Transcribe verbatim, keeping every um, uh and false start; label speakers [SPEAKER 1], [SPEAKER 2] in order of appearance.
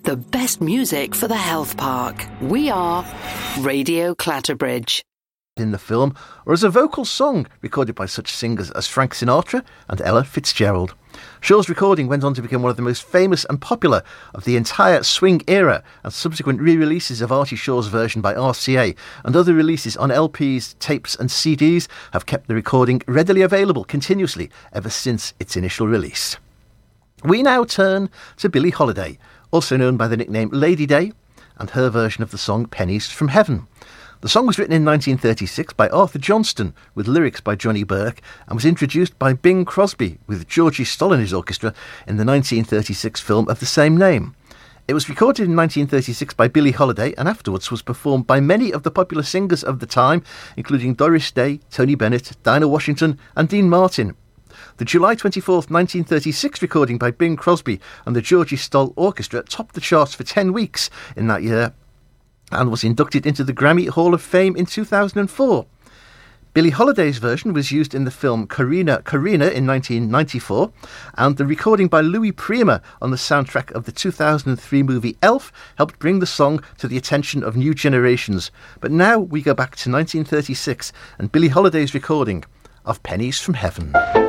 [SPEAKER 1] the best music for the Health Park. We are Radio Clatterbridge.
[SPEAKER 2] In the film, or as a vocal song recorded by such singers as Frank Sinatra and Ella Fitzgerald. Shaw's recording went on to become one of the most famous and popular of the entire swing era, and subsequent re-releases of Artie Shaw's version by R C A and other releases on L Ps, tapes and C Ds have kept the recording readily available continuously ever since its initial release. We now turn to Billie Holiday, also known by the nickname Lady Day, and her version of the song Pennies from Heaven. The song was written in nineteen thirty-six by Arthur Johnston, with lyrics by Johnny Burke, and was introduced by Bing Crosby, with Georgie Stoll and his orchestra, in the nineteen thirty-six film of the same name. It was recorded in nineteen thirty-six by Billie Holiday, and afterwards was performed by many of the popular singers of the time, including Doris Day, Tony Bennett, Dinah Washington and Dean Martin. The July twenty-fourth, nineteen thirty-six recording by Bing Crosby and the Georgie Stoll Orchestra topped the charts for ten weeks in that year, and was inducted into the Grammy Hall of Fame in two thousand four. Billie Holiday's version was used in the film Corrina, Corrina in nineteen ninety-four, and the recording by Louis Prima on the soundtrack of the two thousand three movie Elf helped bring the song to the attention of new generations. But now we go back to nineteen thirty-six and Billie Holiday's recording of Pennies from Heaven.